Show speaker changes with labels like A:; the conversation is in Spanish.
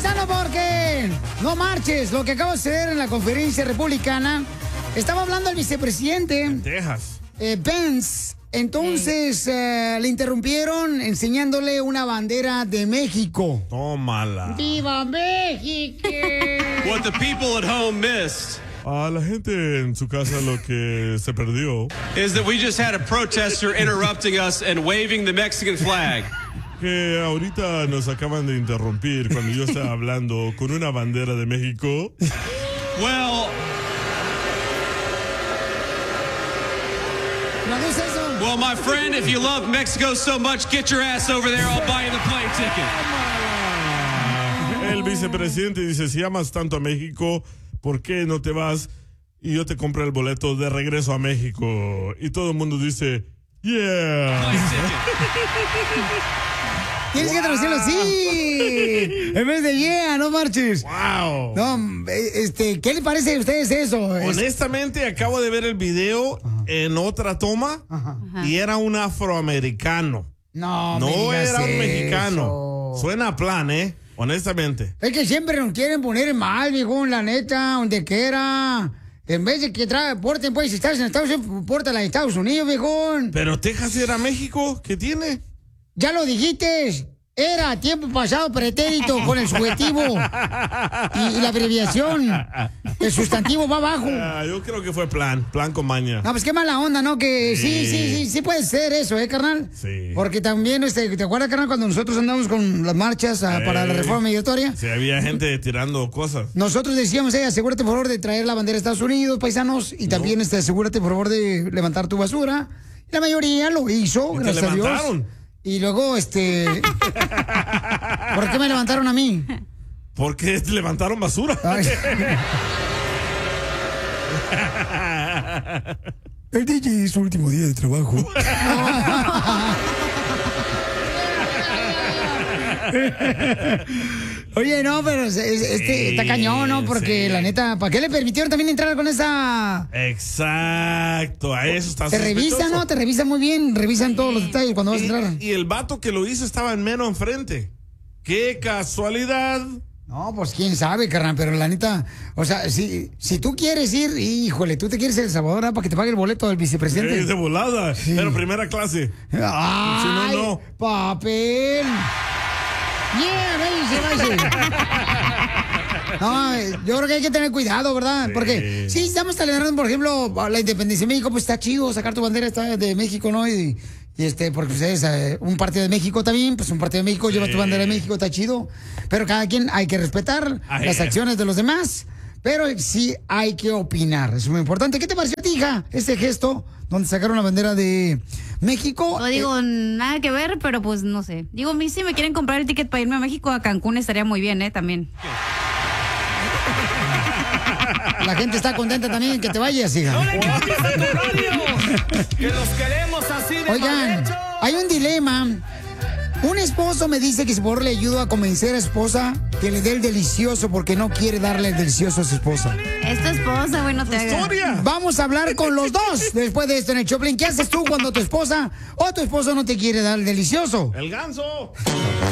A: paisano, porque no marches. Lo que acaba de suceder en la conferencia republicana, estaba hablando el vicepresidente
B: Texas.
A: Pence. Entonces le interrumpieron enseñándole una bandera de México.
B: Tómala.
A: ¡Viva México!
C: What the people at home missed
B: A la gente en su casa lo que se perdió
C: is that we just had a protester interrupting us and waving the Mexican flag.
B: que ahorita nos acaban de interrumpir cuando yo estaba hablando con una bandera de México.
C: Well,
A: ¿Traduce eso?
C: well, my friend, if you love Mexico so much, get your ass over there. I'll buy you the plane ticket.
B: El vicepresidente dice, si amas tanto a México, ¿por qué no te vas y yo te compro el boleto de regreso a México? Y todo el mundo dice, yeah.
C: Plane ticket.
A: Tienes que traducirlo así. En vez de yeah, no marches.
B: Wow.
A: No, ¿qué les parece a ustedes eso?
B: Honestamente, acabo de ver el video en otra toma y era un afroamericano.
A: No
B: No era un mexicano.
A: eso.
B: Suena a plan, honestamente.
A: Es que siempre nos quieren poner mal, viejo, la neta, donde quiera. En vez de que porten, pues, si estás en Estados Unidos, pórtala en Estados Unidos, viejo.
B: Pero Texas era México, ¿qué tiene?
A: Ya lo dijiste. Era tiempo pasado pretérito con el subjetivo y la abreviación. El sustantivo va abajo.
B: Yo creo que fue plan con maña.
A: No, pues qué mala onda, ¿no? Que sí puede ser eso, carnal.
B: Sí.
A: Porque también, ¿te acuerdas, carnal, cuando nosotros andamos con las marchas para la reforma migratoria?
B: Sí, había gente tirando cosas.
A: Nosotros decíamos, asegúrate por favor de traer la bandera de Estados Unidos, paisanos, y también asegúrate por favor de levantar tu basura. La mayoría lo hizo,
B: ¿Y
A: gracias
B: te
A: a Dios.
B: levantaron?
A: Y luego, ¿por qué me levantaron a mí?
B: Porque levantaron basura.
A: Ay. El DJ es su último día de trabajo. Oye, no, pero está cañón, ¿no? Porque la neta, ¿para qué le permitieron también entrar con esa...?
B: Exacto, a eso está
A: Te revisan, ¿no? Te revisan muy bien, revisan todos los detalles cuando vas a entrar.
B: Y el vato que lo hizo estaba en menos enfrente. ¡Qué casualidad!
A: No, pues quién sabe, carnal, pero la neta, o sea, si tú quieres ir, híjole, tú te quieres ir a El Salvador para que te pague el boleto del vicepresidente.
B: De volada, pero primera clase.
A: ¡Ay,
B: si no.
A: papel! ¡Yeah, váyase! No, yo creo que hay que tener cuidado, ¿verdad? Porque sí, estamos celebrando, por ejemplo, la independencia de México, pues está chido sacar tu bandera de México, ¿no? Y porque ustedes, un partido de México también, pues un partido de México lleva tu bandera de México, está chido. Pero cada quien hay que respetar las acciones de los demás. Pero sí hay que opinar, es muy importante. ¿Qué te pareció a ti, hija, este gesto donde sacaron la bandera de México?
D: No digo nada que ver, pero pues no sé. Digo, a mí si me quieren comprar el ticket para irme a México, a Cancún estaría muy bien, también.
A: La gente está contenta también que te vayas, hija.
E: ¡No le cambies a tu radio! ¡Que los queremos así de
A: Oigan,
E: mal hecho!
A: hay un dilema. Un esposo me dice que si por favor le ayudo a convencer a su esposa que le dé el delicioso porque no quiere darle el delicioso a su esposa.
D: Es tu esposa, güey, no te hagas.
A: Vamos a hablar con los dos después de esto en el Choplin. ¿Qué haces tú cuando tu esposa o tu esposo no te quiere dar el delicioso?
B: ¡El ganso!